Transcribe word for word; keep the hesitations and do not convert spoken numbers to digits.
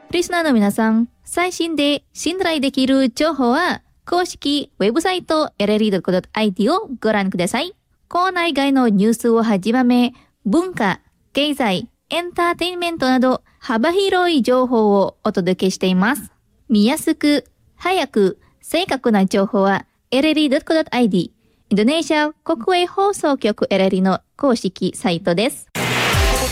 リスナーの皆さん、最新で信頼できる情報は公式ウェブサイト エルエルイードットコムドットアイティー をご覧ください。校内外のニュースをはじめ、文化、経済、エンターテインメントなど幅広い情報をお届けしています。見やすく、早く、正確な情報は エルエルイードットコムドットアイディー インドネシア国営放送局 エルエルイー の公式サイトです。